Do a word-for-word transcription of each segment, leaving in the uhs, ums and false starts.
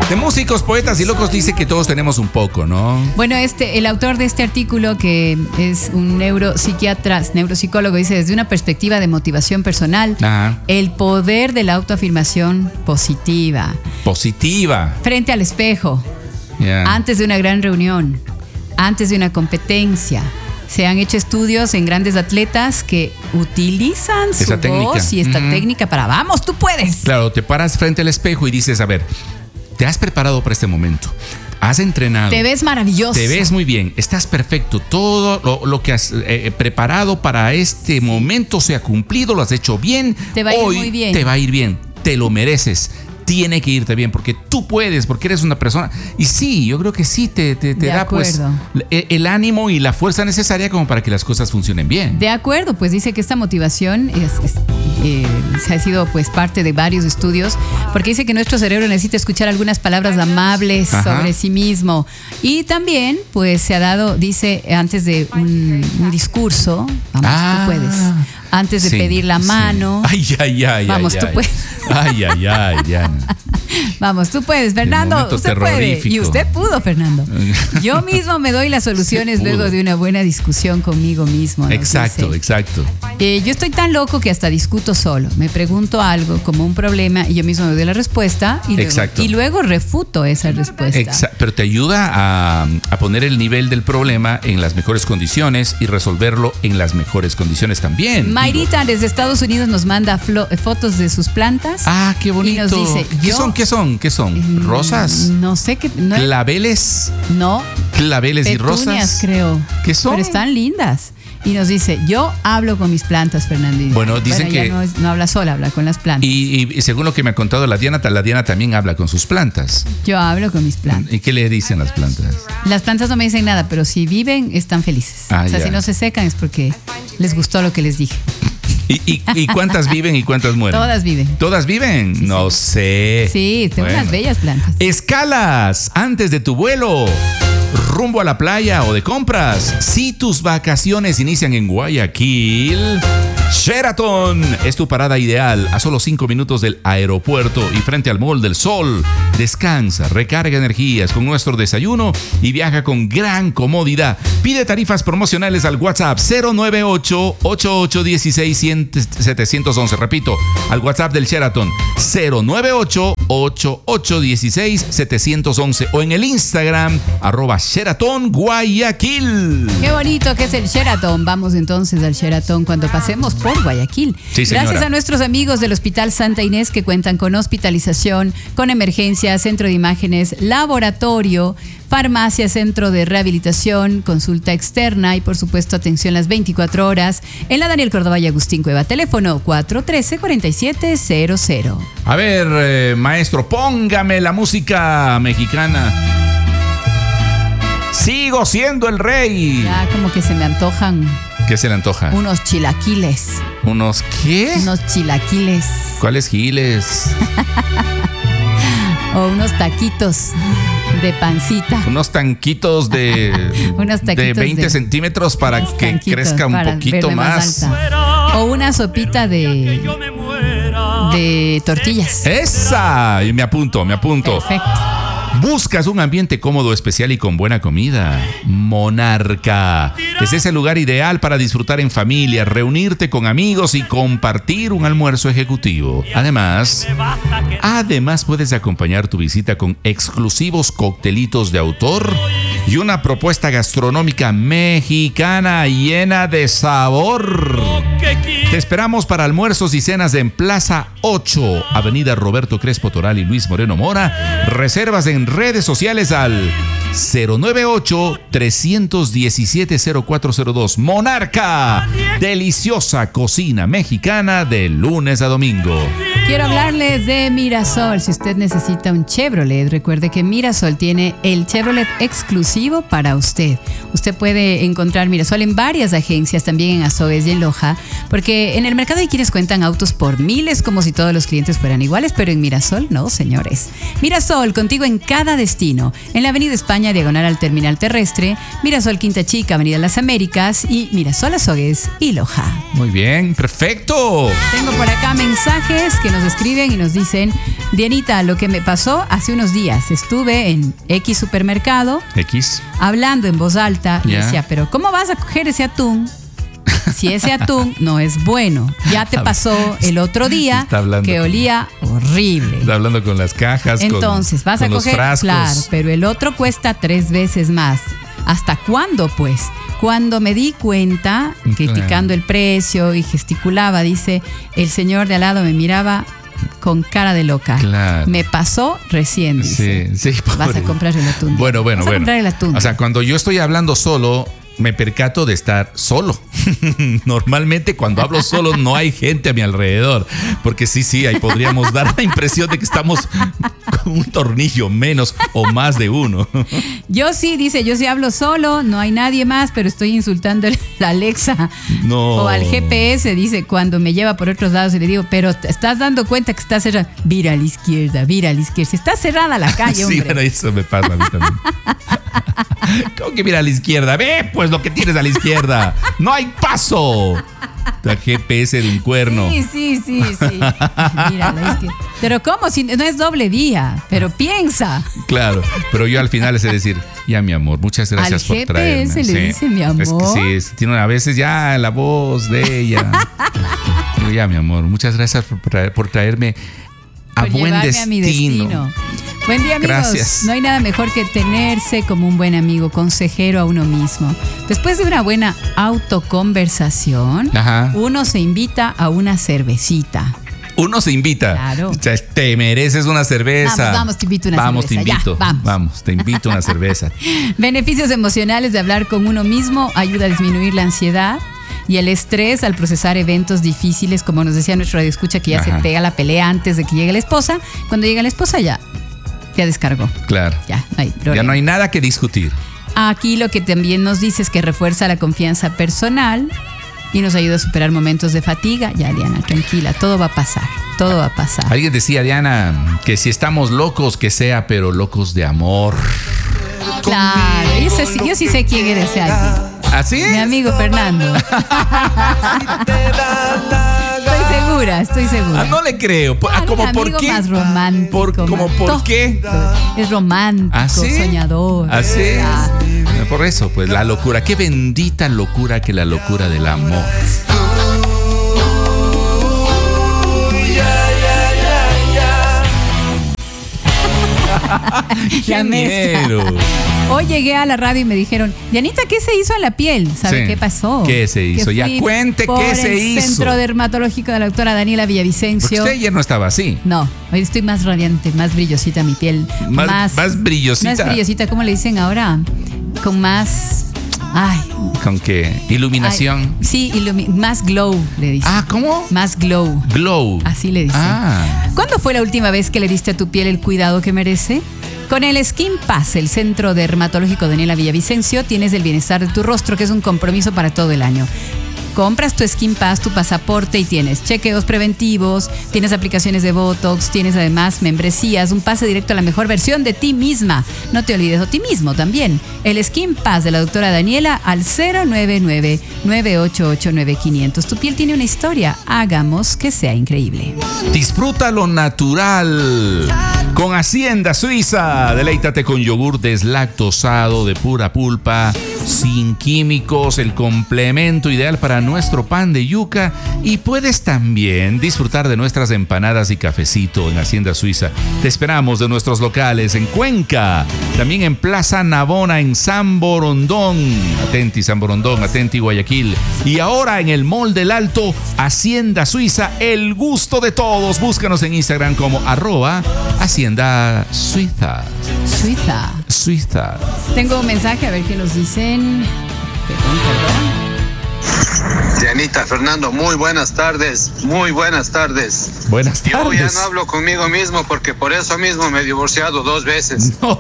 De músicos, poetas y locos dice que todos tenemos un poco, ¿no? Bueno, este, el autor de este artículo, que es un neuropsiquiatra, neuropsicólogo, dice: desde una perspectiva de motivación personal, Ajá. el poder de la autoafirmación positiva. Positiva. Frente al espejo, Yeah. antes de una gran reunión, antes de una competencia. Se han hecho estudios en grandes atletas que utilizan su Esa voz técnica. y esta Ujú. técnica para "vamos, tú puedes". Claro, te paras frente al espejo y dices, a ver, te has preparado para este momento. Has entrenado. Te ves maravilloso. Te ves muy bien, estás perfecto. Todo lo, lo que has eh, preparado para este momento se ha cumplido, lo has hecho bien. Te va a ir Hoy muy bien. Te va a ir bien, te lo mereces. Tiene que irte bien porque tú puedes, porque eres una persona. Y sí, yo creo que sí te, te, te De da pues acuerdo. el, el ánimo y la fuerza necesaria como para que las cosas funcionen bien. De acuerdo, pues dice que esta motivación es, es, eh, se ha sido pues parte de varios estudios, porque dice que nuestro cerebro necesita escuchar algunas palabras amables Ajá. sobre sí mismo. Y también pues se ha dado, dice, antes de un, un discurso, vamos, Ah, tú puedes, antes de sí, pedir la sí. mano, Ay, ay, ay. Vamos, ay, tú ay. puedes. Ay, ay, ay, Diana. vamos, tú puedes, Fernando, momento usted puede. terrorífico. Y usted pudo, Fernando. Yo mismo me doy las soluciones Sí pudo. luego de una buena discusión conmigo mismo. nos Exacto, dice. exacto. Eh, yo estoy tan loco que hasta discuto solo. Me pregunto algo como un problema y yo mismo me doy la respuesta y luego, Exacto. y luego refuto esa respuesta. Exa- pero te ayuda a, a poner el nivel del problema en las mejores condiciones y resolverlo en las mejores condiciones también. Mayrita desde Estados Unidos nos manda flo- eh, fotos de sus plantas. Ah, qué bonito. Y nos dice, ¿Qué yo- son? ¿Qué son? ¿Qué son? Mm, ¿Rosas? No sé qué. No, ¿Claveles? no, ¿Claveles y petunias, rosas? creo. ¿Qué son? Pero están lindas. Y nos dice, yo hablo con mis plantas, Fernandito. Bueno, dicen ella que- no, es- no habla sola, habla con las plantas. Y, y- y según lo que me ha contado la Diana, la Diana también habla con sus plantas. Yo hablo con mis plantas. ¿Y qué le dicen las plantas? Las plantas no me dicen nada, pero si viven, están felices. Ah, o sea, ya. si no se secan es porque les gustó lo que les dije. ¿Y, y, y cuántas viven y cuántas mueren? Todas viven. ¿Todas viven? No sé. Sí, tengo Bueno. unas bellas plantas. Escalas antes de tu vuelo, rumbo a la playa o de compras. Si tus vacaciones inician en Guayaquil, Sheraton es tu parada ideal a solo cinco minutos del aeropuerto y frente al Mall del Sol. Descansa, recarga energías con nuestro desayuno y viaja con gran comodidad. Pide tarifas promocionales al WhatsApp cero nueve ocho, ocho ocho uno seis, siete uno uno. Repito, al WhatsApp del Sheraton cero nueve ocho, ocho ocho uno seis, siete uno uno o en el Instagram arroba Sheraton Guayaquil. Qué bonito que es el Sheraton. Vamos entonces al Sheraton cuando pasemos por Guayaquil. Sí, señora. Gracias a nuestros amigos del Hospital Santa Inés que cuentan con hospitalización, con emergencia, centro de imágenes, laboratorio, farmacia, centro de rehabilitación, consulta externa y por supuesto atención las veinticuatro horas en la Daniel Córdoba y Agustín Cueva. Teléfono cuatro uno tres, cuatro siete cero cero. A ver, eh, maestro, póngame la música mexicana. Sigo siendo el rey. Ya como que se me antojan ¿Qué se le antoja? unos chilaquiles. ¿Unos qué? Unos chilaquiles ¿Cuáles giles? o unos taquitos de pancita. Unos tanquitos de, Unos taquitos de veinte de- centímetros para Unos que tanquitos crezca un para poquito verme más. alta. O una sopita de, de tortillas. Esa, y me apunto, me apunto. Perfecto. ¿Buscas un ambiente cómodo, especial y con buena comida? Monarca es ese lugar ideal para disfrutar en familia, reunirte con amigos y compartir un almuerzo ejecutivo. Además, además puedes acompañar tu visita con exclusivos coctelitos de autor y una propuesta gastronómica mexicana llena de sabor. Te esperamos para almuerzos y cenas en Plaza ocho, Avenida Roberto Crespo Toral y Luis Moreno Mora. Reservas en redes sociales al cero nueve ocho, tres uno siete, cero cuatro cero dos. Monarca, deliciosa cocina mexicana de lunes a domingo. Quiero hablarles de Mirasol. Si usted necesita un Chevrolet, recuerde que Mirasol tiene el Chevrolet exclusivo exclusivo para usted. Usted puede encontrar Mirasol en varias agencias, también en Azogues y en Loja, porque en el mercado hay quienes cuentan autos por miles como si todos los clientes fueran iguales, pero en Mirasol no, señores. Mirasol, contigo en cada destino. En la Avenida España, diagonal al Terminal Terrestre, Mirasol Quinta Chica, Avenida Las Américas y Mirasol Azogues y Loja. Muy bien, perfecto. Tengo por acá mensajes que nos escriben y nos dicen: Dianita, lo que me pasó hace unos días, estuve en X supermercado X. hablando en voz alta y Ya. decía, pero ¿cómo vas a coger ese atún si ese atún no es bueno? Ya te pasó el otro día Está hablando que con- olía horrible. Está hablando con las cajas. Entonces, con, vas a con los coger, frascos. claro, pero el otro cuesta tres veces más. ¿Hasta cuándo, pues? Cuando me di cuenta, Claro. criticando el precio y gesticulaba, dice, el señor de al lado me miraba con cara de loca. Claro. Me pasó recién, dice. Sí, sí, Vas pobre. a comprar el atún. Bueno, bueno, Vas a bueno. comprar el atún. O sea, cuando yo estoy hablando solo, me percato de estar solo. Normalmente cuando hablo solo no hay gente a mi alrededor. Porque sí, sí, ahí podríamos dar la impresión de que estamos con un tornillo menos o más de uno. Yo sí, dice, yo sí hablo solo, no hay nadie más, pero estoy insultando a la Alexa No. o al G P S, dice, cuando me lleva por otros lados y le digo, pero te estás dando cuenta que está cerrada. Vira a la izquierda, vira a la izquierda. Si está cerrada la calle, Sí, hombre. bueno, eso me pasa a mí también. ¿Cómo que mira a la izquierda? Ve, pues lo que tienes a la izquierda. No hay paso. La G P S de un cuerno. Sí, sí, sí, sí. Mira a la izquierda. Pero ¿cómo? Si no es doble vía, pero piensa. Claro, pero yo al final es decir, ya mi amor, muchas gracias Al por G P traerme. S le dice, mi amor. Es que sí, es- tiene a veces ya la voz de ella. Digo, ya mi amor, muchas gracias por, traer- por traerme a Por buen llevarme destino. a mi destino. Buen día, amigos. Gracias. No hay nada mejor que tenerse como un buen amigo, consejero a uno mismo. Después de una buena autoconversación, Ajá. uno se invita a una cervecita. Uno se invita. Claro. O sea, te mereces una cerveza. Vamos, vamos, te invito a una vamos, cerveza. te Ya, invito. vamos. te invito a una cerveza. Beneficios emocionales de hablar con uno mismo: ayuda a disminuir la ansiedad y el estrés al procesar eventos difíciles, como nos decía nuestro radioescucha, que ya Ajá. se pega la pelea antes de que llegue la esposa. Cuando llega la esposa ya, ya descargó. Claro. Ya, no hay problema. Ya no hay nada que discutir. Aquí lo que también nos dice es que refuerza la confianza personal y nos ayuda a superar momentos de fatiga. Ya, Diana, tranquila, todo va a pasar, todo va a pasar. Alguien decía, Diana, que si estamos locos, que sea, pero locos de amor. Claro, yo, sé- yo sí sé quién eres alguien. ¿Así? Mi amigo Fernando. Estoy segura, estoy segura. Ah, no le creo. Por- ah, Ah, ¿Cómo mi por amigo qué? más romántico. Por, ¿Cómo más por tóxico. qué? Es romántico, ¿Así? soñador. Así. Ah, Por eso, pues la locura. Qué bendita locura que la locura del amor. La mezcla. Ingeniero. Hoy llegué a la radio y me dijeron, Dianita, ¿qué se hizo a la piel? ¿Sabe Sí. qué pasó? ¿Qué se hizo? Que Ya fui cuente por qué se el hizo. Centro Dermatológico de la doctora Daniela Porque Villavicencio. usted ayer no estaba así. No, hoy estoy más radiante, más brillosita mi piel. Más- más brillosita. Más brillosita, ¿cómo le dicen ahora? Con más... Ay. ¿Con qué? Iluminación. ay, sí, ilumi- más glow, le dicen. Ah, ¿cómo? Más glow. Glow. Así le dicen. Ah. ¿Cuándo fue la última vez que le diste a tu piel el cuidado que merece? Con el Skin Pass, el Centro Dermatológico Daniela Villavicencio, tienes el bienestar de tu rostro, que es un compromiso para todo el año. Compras tu Skin Pass, tu pasaporte, y tienes chequeos preventivos, tienes aplicaciones de Botox, tienes además membresías, un pase directo a la mejor versión de ti misma. No te olvides de ti mismo también. El Skin Pass de la doctora Daniela al cero nueve nueve, nueve ocho ocho, nueve quinientos. Tu piel tiene una historia, hagamos que sea increíble. Disfruta lo natural con Hacienda Suiza. Deleítate con yogur deslactosado de pura pulpa, sin químicos, el complemento ideal para nuestro pan de yuca. Y puedes también disfrutar de nuestras empanadas y cafecito en Hacienda Suiza. Te esperamos de nuestros locales en Cuenca, también en Plaza Navona en San Borondón. Atenti San Borondón, atenti Guayaquil. Y ahora en el Mall del Alto, Hacienda Suiza, el gusto de todos. Búscanos en Instagram como arroba Hacienda Suiza. Suiza. Suiza. Tengo un mensaje, a ver qué nos dicen. Perdón, perdón. Dianita, Fernando, muy buenas tardes, muy buenas tardes. Buenas Yo ya tardes. no hablo conmigo mismo porque por eso mismo me he divorciado dos veces. No.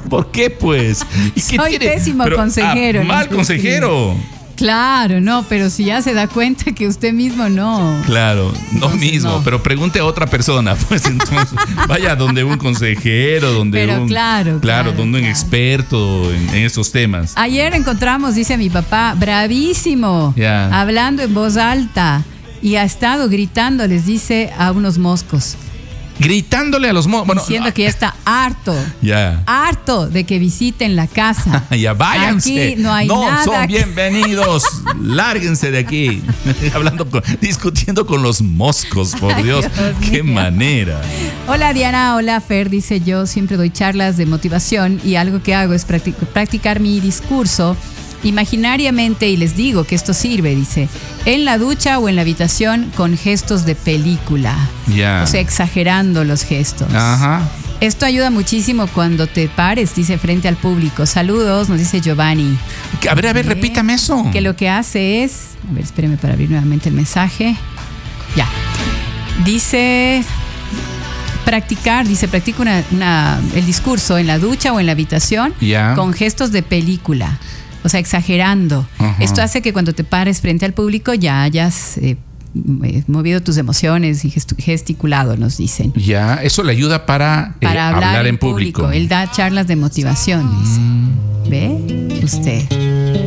¿Por qué, pues? ¿Y qué Soy tiene? pésimo Pero, consejero. ah, les mal escribe. consejero. Claro, no, pero si ya se da cuenta que usted mismo no. Claro, no Entonces, mismo, no. pero pregunte a otra persona. Pues entonces, vaya donde un consejero, donde Pero un. claro, claro, donde un claro. experto en, en esos temas. Ayer encontramos, dice mi papá, bravísimo, Ya. hablando en voz alta y ha estado gritando, les dice a unos moscos, Gritándole a los mo- bueno, diciendo que ya está harto, ya. harto de que visiten la casa. Ya váyanse. Aquí no hay nada son que- bienvenidos. Lárguense de aquí. Hablando con, discutiendo con los moscos, por Ay, Dios. Dios Qué mío. manera. Hola Diana, hola Fer, dice yo siempre doy charlas de motivación y algo que hago es practic- practicar mi discurso imaginariamente y les digo que esto sirve, dice, en la ducha o en la habitación con gestos de película. Ya. O sea, exagerando los gestos. Ajá. Esto ayuda muchísimo cuando te pares, dice, frente al público. Saludos, nos dice Giovanni. A ver, a ver, ¿Eh? repítame eso. Que lo que hace es, a ver, espéreme para abrir nuevamente el mensaje. Ya. Dice practicar, dice, practica una, una- el discurso en la ducha o en la habitación Ya. con gestos de película, o sea, exagerando. Ajá. Esto hace que cuando te pares frente al público ya hayas eh, eh, movido tus emociones y gestu- gesticulado, nos dicen. Ya, eso le ayuda para, eh, Para hablar, hablar en en público. Él da charlas de motivación, dice. ¿Ve? Usted.